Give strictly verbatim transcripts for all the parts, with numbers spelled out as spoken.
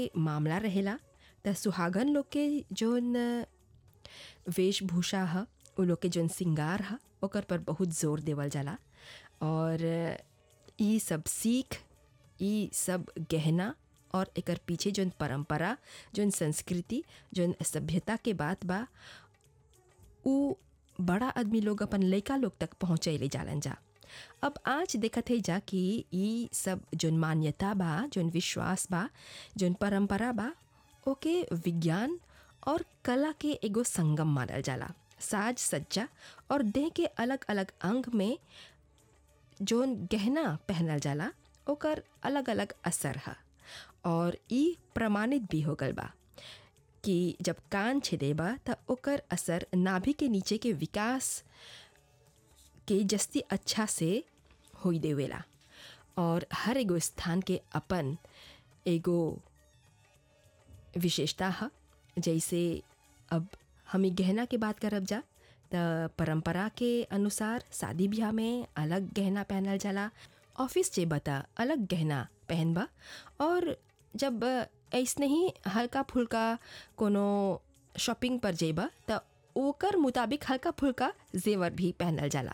मामला रहेला त सुहागन लोग के जौन वेशभूषा ह, उ लोग के जौन सिंगार ह, ओकर पर बहुत जोर देवल जाला। और ई सब सीख, ई सब गहना और एकर पीछे जौन परंपरा, जौन संस्कृति, जौन सभ्यता के बात बा, उ बड़ा आदमी लोग अपन लइका लोग तक पहुँचैले जालन जा। अब आज देखत है जा कि ई सब जौन मान्यता बा, जौन विश्वास बा, जौन परंपरा बा, ओके विज्ञान और कला के एगो संगम मानल जाला। साज सज्जा और देह के अलग अलग अंग में जौन गहना पहनल जाला, ओकर अलग अलग असर है। और ई प्रमाणित भी हो गल बा कि जब कान छेदेबा त ओकर असर नाभि के नीचे के विकास के जस्ती अच्छा से होई देवेला। और हर एगो स्थान के अपन एगो विशेषता है। जैसे अब हम गहना के बात करब जा त परंपरा के अनुसार शादी ब्याह में अलग गहना पहनल जाला, ऑफिस जे बता अलग गहना पहनबा, और जब ऐसने ही हल्का फुल्का कोनो शॉपिंग पर जेबा त ओकर मुताबिक हल्का फुल्का जेवर भी पहनल जाला।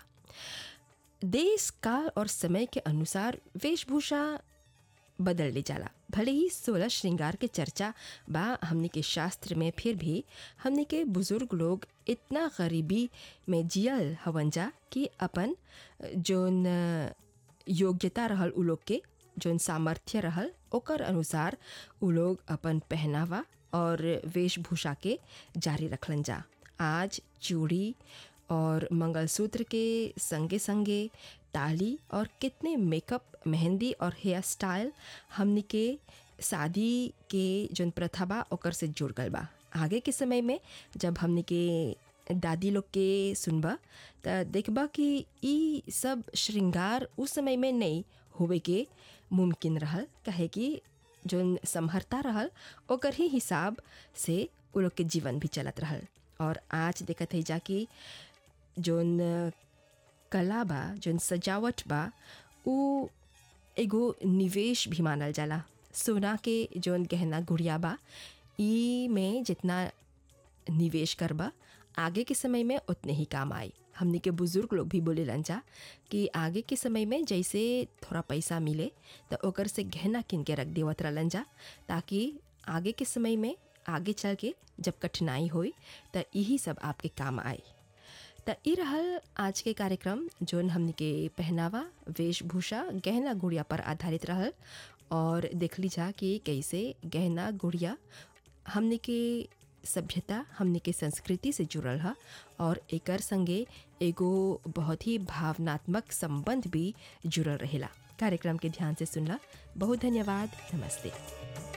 देश काल और समय के अनुसार वेशभूषा बदल ले जाला। भले ही सोलह श्रृंगार के चर्चा बा हमने के शास्त्र में, फिर भी हमने के बुजुर्ग लोग इतना गरीबी में जियल हवन जा कि अपन जोन योग्यता रहल उ लोग के, जोन सामर्थ्य रहल, ओकर अनुसार उ लोग अपन पहनावा और वेशभूषा के जारी रखलन जा। आज चूड़ी और मंगलसूत्र के संगे संगे ताली और कितने मेकअप, मेहंदी और हेयर स्टाइल हमनी के शादी के जोन प्रथा बा ओकर से जुड़ गल बा। आगे के समय में जब हमनी के दादी लोग के सुनबा त देखबा कि ई सब श्रृंगार उस समय में नहीं होवे के मुमकिन रहल, कहे कि जोन समहरता रहल ओकर ही हिसाब से उ लोग के जीवन भी चलत रहल। और आज देखत है जा कि जोन कला बा, जोन सजावट बा, उ एगो निवेश भी मानल जाला। सोना के जोन गहना गुड़िया बा, ई में जितना निवेश करबा आगे के समय में उतने ही काम आई। हमने के बुजुर्ग लोग भी बोले जा कि आगे के समय में जैसे थोड़ा पैसा मिले तो ओकर से गहना किन के रख देवत रहलन जा, ताकि आगे के समय में आगे चल के जब कठिनाई होई तो यही सब आपके काम आई। त ई रहल आज के कार्यक्रम जोन हमने के पहनावा, वेशभूषा, गहना गुड़िया पर आधारित रहल। और देख ली जा कि कैसे गहना गुड़िया हमने के सभ्यता, हमने के संस्कृति से जुड़ल है और एकर संगे एगो बहुत ही भावनात्मक संबंध भी जुड़ल रहेला। कार्यक्रम के ध्यान से सुनला, बहुत धन्यवाद। नमस्ते।